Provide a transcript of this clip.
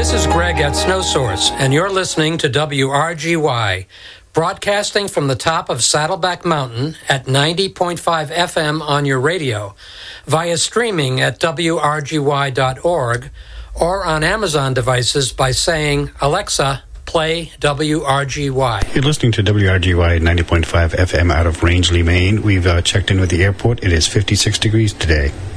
This is Greg at Snow Source, and you're listening to WRGY, broadcasting from the top of Saddleback Mountain at 90.5 FM on your radio, via streaming at WRGY.org, or on Amazon devices by saying, Alexa, play WRGY. You're listening to WRGY 90.5 FM out of Rangeley, Maine. We've checked in with the airport. It is 56 degrees today.